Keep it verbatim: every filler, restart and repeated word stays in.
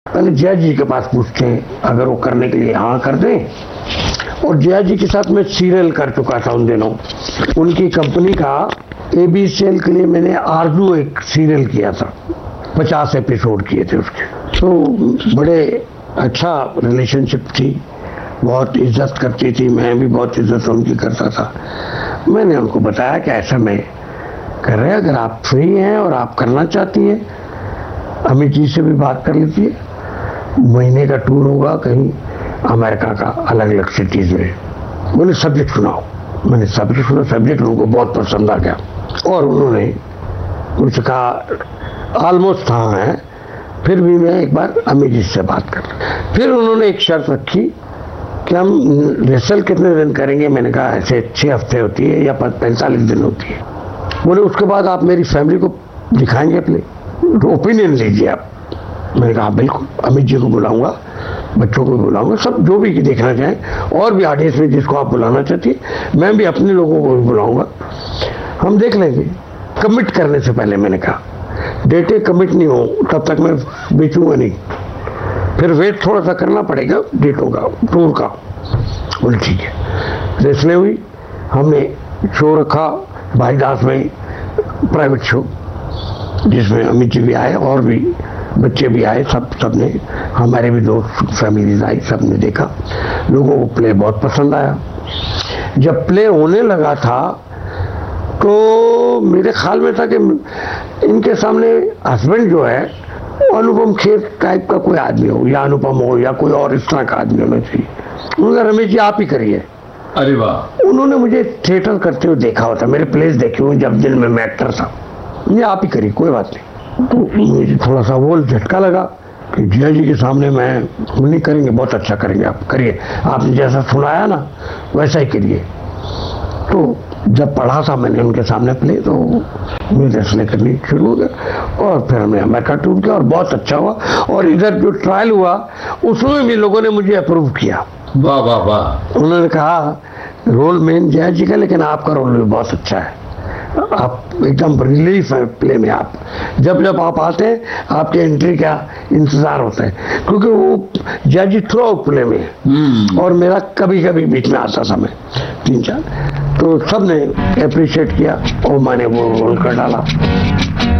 पहले जया जी के पास पूछते हैं, अगर वो करने के लिए हाँ कर दें। और जया जी के साथ मैं सीरियल कर चुका था उन दिनों, उनकी कंपनी का एबीसीएल के लिए मैंने आरजू एक सीरियल किया था, पचास एपिसोड किए थे उसके। तो बड़े अच्छा रिलेशनशिप थी, बहुत इज्जत करती थी, मैं भी बहुत इज्जत उनकी करता था। मैंने उनको बताया कि ऐसा मैं कर रहे, अगर आप फ्री हैं और आप करना चाहती हैं, अमित जी से भी बात कर लीजिए, महीने का टूर होगा कहीं अमेरिका का, अलग अलग सिटीज में। बोले सब्जेक्ट सुनाओ। मैंने सब्जेक्ट सुना, सब्जेक्ट उनको बहुत पसंद आ गया और उन्होंने कुछ कहा ऑलमोस्ट हाँ है। फिर भी मैं एक बार अमित जी से बात कर, फिर उन्होंने एक शर्त रखी कि हम रिहर्सल कितने दिन करेंगे। मैंने कहा ऐसे छः हफ्ते होती है या पैंतालीस दिन होती है। बोले उसके बाद आप मेरी फैमिली को दिखाएंगे अपने, तो ओपिनियन लीजिए आप। मैंने कहा बिल्कुल, अमित जी को बुलाऊंगा, बच्चों को बुलाऊंगा, सब जो भी देखना चाहें, और भी ऑडियंस में जिसको आप बुलाना चाहती है, मैं भी अपने लोगों को भी बुलाऊंगा, हम देख लेंगे। कमिट करने से पहले मैंने कहा डेटे कमिट नहीं हो तब तक मैं बेचूंगा नहीं, फिर वेट थोड़ा सा करना पड़ेगा डेटों का, टूर का। बोले ठीक है। रेसले हुई, हमने शो रखा भाईदास में, प्राइवेट शो, जिसमें अमित जी भी आए और भी बच्चे भी आए, सब सब ने, हमारे भी दोस्त फैमिलीज आई, सब ने देखा। लोगों को प्ले बहुत पसंद आया। जब प्ले होने लगा था तो मेरे ख्याल में था कि इनके सामने हस्बैंड जो है अनुपम खेर टाइप का कोई आदमी हो, या अनुपम हो, या कोई और इस तरह का आदमी होना चाहिए। उन्होंने रमेश जी आप ही करिए। अरे वाह। उन्होंने मुझे थिएटर करते हुए देखा होता, मेरे प्लेस देखे हुए जब दिन में मैं एक्टर था। ये आप ही करिए, कोई बात नहीं। तो मुझे थोड़ा सा वो झटका लगा कि जया जी के सामने मैं नहीं करेंगे, बहुत अच्छा करेंगे, आप करिए, आपने जैसा सुनाया ना वैसा ही करिए। तो जब पढ़ा था मैंने उनके सामने प्ले, तो मुझे रचने करनी शुरू हो गया और फिर हमने अमेरिका टूर किया और बहुत अच्छा हुआ। और इधर जो ट्रायल हुआ उसमें भी लोगों ने मुझे अप्रूव किया। वाह वाह वाह। उन्होंने कहा रोल मेन जया जी का, लेकिन आपका रोल भी बहुत अच्छा है, आप एकदम रिलीफ है प्ले में। आप जब जब आप आते हैं आपके एंट्री का इंतजार होता है, क्योंकि वो जया जी थ्रू आउट प्ले में है और मेरा कभी कभी बीच में आता था, मैं तीन चार, तो सब ने अप्रिशिएट किया और मैंने वो रोल कर डाला।